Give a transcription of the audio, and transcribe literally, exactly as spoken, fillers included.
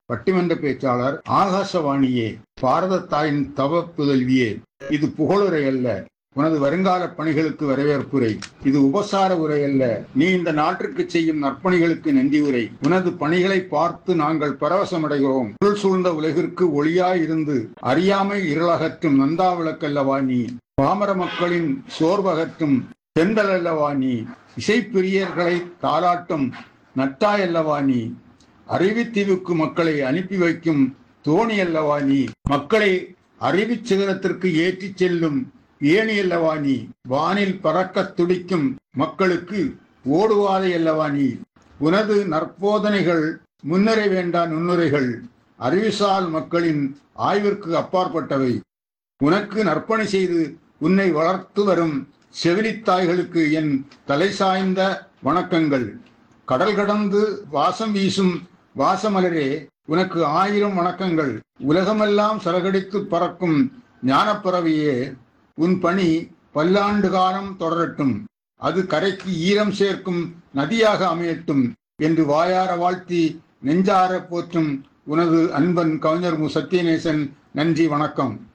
பட்டிமன்ற பேச்சாளர். ஆகாசவாணியே, பாரத தாயின் தவ புதல்வியே, இது புகழுரை அல்ல, உனது வருங்கால பணிகளுக்கு வரவேற்புரை. இது உபசார உரை அல்ல, நீ இந்த நாட்டிற்கு செய்யும் நற்பணிகளுக்கு நன்றி உரை. உனது பணிகளை பார்த்து நாங்கள் பரவசமடைகிறோம். இருள் சூழ்ந்த உலகிற்கு ஒளியாய் இருந்து அறியாமை இருளகற்றும் நந்தா விளக்கல்லவா நீ. பாமர மக்களின் சோர்வகற்றும் தென்றல் அல்லவா நீ. இசைப்பிரியர்களை தாளாட்டும் நட்டாய் அல்லவா நீ. அறிவித்தீவுக்கு மக்களை அனுப்பி வைக்கும் தோணி அல்லவா நீ. மக்களை அறிவிச் சிகரத்திற்கு ஏற்றிச் செல்லும் ஏணி அல்லவா நீ. வானில் பறக்க துடிக்கும் மக்களுக்கு ஓடுவாதை அல்லவா நீ. உனது நற்போதனைகள் முன்னுரை வேண்டா நுண்ணுரைகள், அறிவுசால் மக்களின் ஆய்விற்கு அப்பாற்பட்டவை. உனக்கு நற்பணி செய்து உன்னை வளர்த்து வரும் செவிலித்தாய்களுக்கு என் தலை சாய்ந்த வணக்கங்கள். கடல் கடந்து வாசம் வீசும் வாசமலரே, உனக்கு ஆயிரம் வணக்கங்கள். உலகமெல்லாம் சரகடித்து பறக்கும் ஞானப்பறவையே, உன் பணி பல்லாண்டு காலம் தொடரட்டும். அது கரைக்கு ஈரம் சேர்க்கும் நதியாக அமையட்டும் என்று வாயார வாழ்த்தி நெஞ்சார போற்றும் உனது அன்பன் கவிஞர் மு. சத்யநேசன். நன்றி, வணக்கம்.